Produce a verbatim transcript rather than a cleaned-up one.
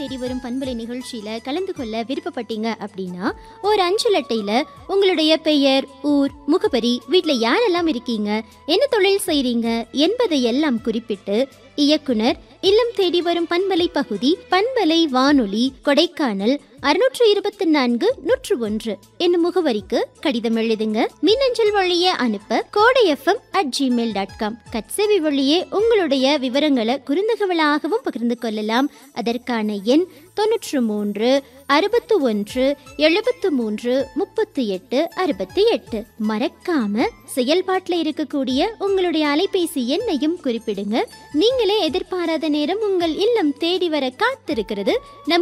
தேடி வரும் பண்பலை நிகழ்ச்சியில கலந்து கொள்ள விருப்பப்பட்டீங்க அப்படின்னா ஒரு அஞ்சல் அட்டையில உங்களுடைய பெயர், ஊர், முகவரி, வீட்டுல யாரெல்லாம் இருக்கீங்க, என்ன தொழில் செய்றீங்க என்பதை எல்லாம் குறிப்பிட்டு இயக்குனர் இல்லம் தேடி வரும் பண்பலை பகுதி பண்பலை வானொலி கொடைக்கானல் அறுநூற்று இருபத்தி நான்கு நூற்று ஒன்று என்னும் முகவரிக்கு கடிதம் எழுதுங்க. மின்னஞ்சல் வழியே அனுப்ப கோடை FM at Gmail dot com. கட்சேவி வழியே உங்களுடைய விவரங்களை குறுந்தகவலாகவும் பகிர்ந்து கொள்ளலாம். அதற்கான எண் தொன்னூற்று மூன்று அறுபத்து ஒன்று எழுபத்து மூன்று முப்பத்தி எட்டு அறுபத்தி எட்டு. மறக்காம செயல்பாட்டில் இருக்கக்கூடிய உங்களுடைய அலைபேசி எண்ணையும் குறிப்பிடுங்க. நீங்களே எதிர்பாராத நேரம் உங்கள் இல்லம் தேடி வர காத்திருக்கிறது.